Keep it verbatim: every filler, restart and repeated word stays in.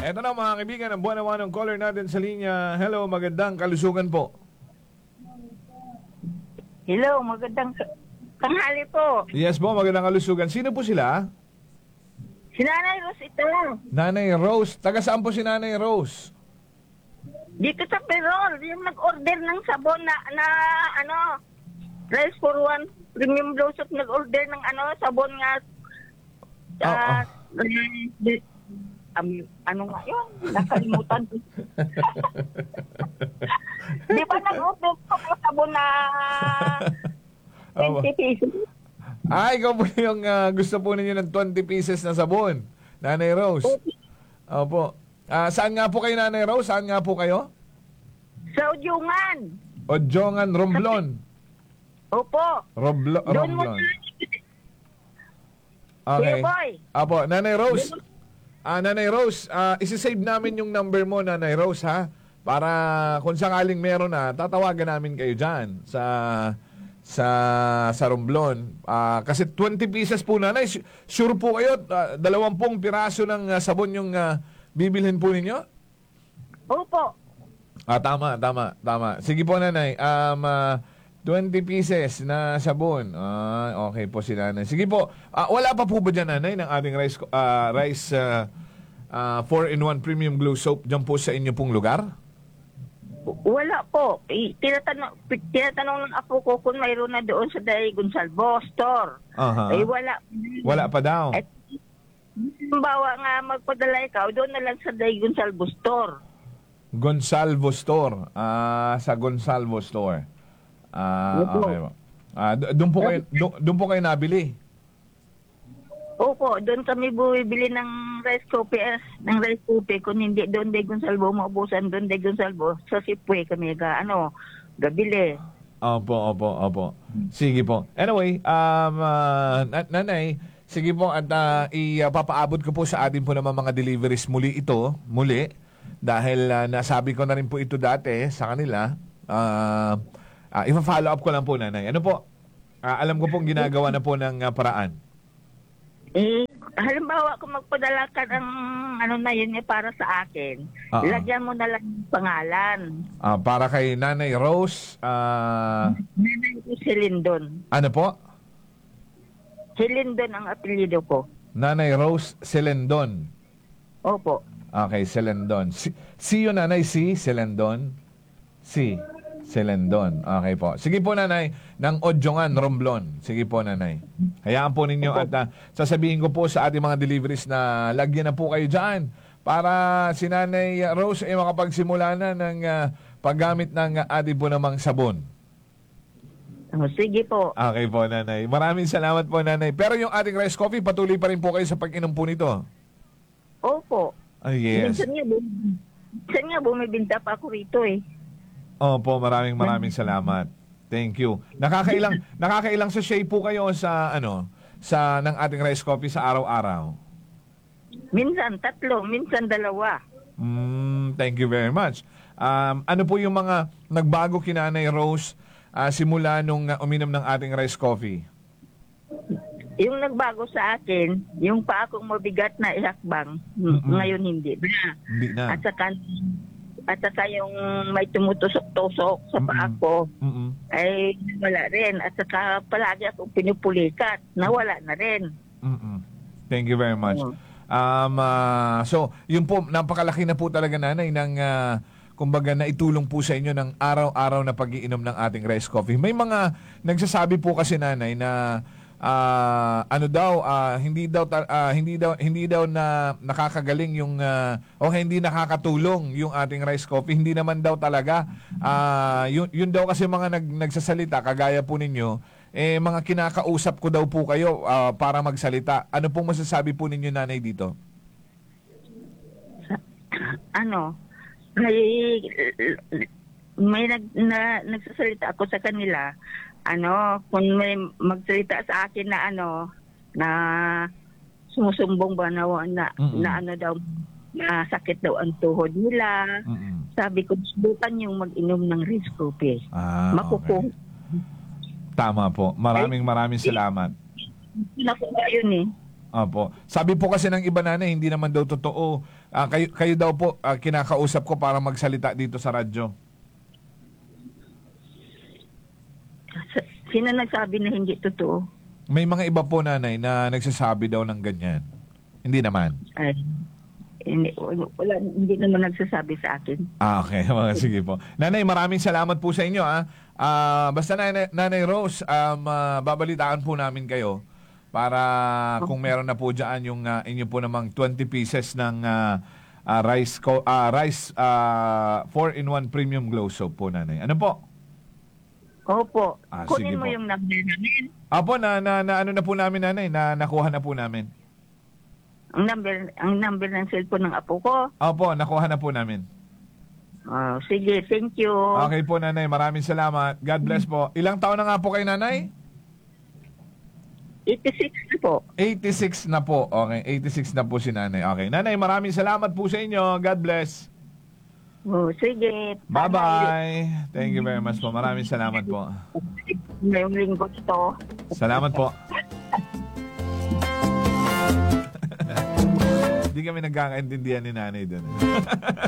Eto na mga kaibigan, ang buwan naman ng caller natin sa linya. Hello, magandang kalusugan po. Hello, magandang tanghali po. Yes po, magandang kalusugan. Sino po sila? Si Nanay Rose ito. Nanay Rose. Taga saan po si Nanay Rose? Dito sa Perol, yung nag-order ng sabon na, na ano, rice for one, premium blue soup, nag-order ng ano, sabon nga, uh, Oh, um, ano nga yun, nakalimutan ko. Di ba nag-order ko ng sabon na twenty pesos? Ah, ikaw po yung ah, gusto po ninyo ng twenty pieces na sabon, Nanay Rose. Opo. Ah, saan nga po kayo, Nanay Rose? Saan nga po kayo? Sa Udyungan. Odjongan, Romblon. Opo. Roblo, Doon mo Romblon. na, Okay. Kuya Boy. Apo, Nanay Rose. Ah, Nanay Rose, ah, isi-save namin yung number mo, Nanay Rose, ha? Para kung sakaling meron na, tatawagan namin kayo dyan sa sa sa Romblon. Ah, kasi twenty pieces po, Nanay. Sure po kayo, ah, dalawampung piraso ng ah, sabon yung ah, bibilhin po ninyo? Opo. Ah, tama, tama, tama. Sige po, Nanay. Um, ah, twenty pieces na sabon. Ah, okay po si Nanay. Sige po. Ah, wala pa po ba dyan, Nanay, ng ating rice, ah, rice ah, ah, four in one premium glue soap dyan po sa inyo pong lugar? Wala po. I- Tinatanong, tinatanong ng apo ko kung mayroon na doon sa Day Gonsalvo store. Aha. Eh, wala. Wala pa daw. At, bawa nga magpadala ikaw, doon na lang sa Day Gonsalvo store. Gonsalvo Store. Ah, sa Gonsalvo Store. Ah, Opo. okay po. Ah, do- doon po kayo doon, doon po kayo nabili. Opo, doon kami bumibili ng rice coffee, eh, ng rice coffee. Kung hindi doon Day Gonsalvo, maubusan doon Day Gonsalvo. Sa Sipwe kami ga, ano, gabili. Opo, opo, opo. Sige po. Anyway, um, ah, na- nanay, sige po at uh, ipapaabot ko po sa atin po naman mga deliveries muli ito, muli. Dahil ah, nasabi ko na rin po ito dati sa kanila. Uh, uh, ipa-follow up ko lang po, nanay. Ano po? Ah, alam ko pong ginagawa na po ng ah, paraan. Eh, halimbawa kung magpadala ka ng ano na yun eh, para sa akin, Oo. lagyan mo na lang yung pangalan. Ah, para kay Nanay Rose, ah, Nanay ko si Lindon. ano po? Si Lindon ang apelyido ko. Nanay Rose Selendon. Opo. Okay, Selendon. Si, si yun, Nanay, si Selendon. Si Selendon. Okay po. Sige po, Nanay, ng Odjongan, Romblon. Sige po, Nanay. Hayaan po ninyo at ah, sasabihin ko po sa ating mga deliveries na lagyan na po kayo dyan para si Nanay Rose ay makapagsimula na ng ah, paggamit ng ah, ating po namang sabon. Oh, sige po. Okay po, Nanay. Maraming salamat po, Nanay. Pero yung ating rice coffee, patuloy pa rin po kayo sa pag-inom po nito. Opo. Ay, yes. Minsan nga, bum- minsan nga bumibinta pa ako rito eh. Opo, maraming maraming salamat. Thank you. Nakakailang nakakailang sachet po kayo sa ano sa ng ating rice coffee sa araw-araw. Minsan tatlo, minsan dalawa. Mm, thank you very much. Um, ano po yung mga nagbago kina Nanay Rose ah, simula nung ah, uminom ng ating rice coffee? Yung nagbago sa akin, yung pa akong mabigat na ihakbang, Mm-mm. ngayon hindi na. Hindi na. At saka, at saka yung may tumutusok-tusok sa paa Mm-mm. ko, Mm-mm. ay wala rin. At saka palagi akong pinupulikat, nawala na rin. Mm-mm. Thank you very much. Oo. Um, ah, so, yun po, napakalaki na po talaga, Nanay, ng ah, kumbaga na itulong po sa inyo ng araw-araw na pag-iinom ng ating rice coffee. May mga nagsasabi po kasi, Nanay, na ah, ano daw ah, hindi daw ta- ah, hindi daw hindi daw na nakakagaling yung ah, o hindi nakakatulong yung ating rice coffee. Hindi naman daw talaga. Ah, yun, yun daw kasi mga nag, nagsasalita kagaya po ninyo, eh mga kinakausap ko daw po kayo ah, para magsalita. Ano pong masasabi po ninyo, Nanay, dito? Ano, may, may nag, na, nagsasalita ako sa kanila, ano, kung may magsalita sa akin na ano, na sumusumbong ba na, na, Mm-mm. na ano daw, na sakit daw ang tuhod nila. Mm-mm. Sabi ko, subukan yung mag-inom ng rice coffee. Ah, Makukuha. okay. Tama po. Maraming maraming salamat. Nakuha yun eh. Opo. Sabi po kasi ng iba, Nanay, hindi naman daw totoo Ah, kayo, kayo daw po ah, kinakausap ko para magsalita dito sa radyo. Sa- Sino nagsabi na hindi totoo? May mga iba po, nanay, na nagsasabi daw ng ganyan. Hindi naman. Ay, hindi, wala, hindi naman nagsasabi sa akin. Ah, okay. Mga sige po. Nanay, maraming salamat po sa inyo. Ah. Ah, basta nanay, nanay Rose, um, ah, babalitaan po namin kayo para kung meron na po dyan yung ah, inyo po namang twenty pieces ng ah, ah, rice co- ah, rice ah, four in one premium glow soap po, nanay. Ano po? Opo. Ah, Kunin sige mo po. yung number namin. Apo, na, na, na ano na po namin, nanay, na nakuha na po namin. Ang number, ang number ng cellphone ng apo ko. Opo, nakuha na po namin. Oh, sige, thank you. Okay po, nanay. Maraming salamat. God bless po. Ilang taon na nga po kay nanay? eighty-six na po. eighty-six na po. Okay, eighty-six na po si nanay. Okay. Nanay, maraming salamat po sa inyo. God bless. Oh, sige. Bye-bye. Thank you very much po. Maraming salamat po. Ngayong linggo ito. Salamat po. Hindi kami nagkakaintindihan ni nanay doon.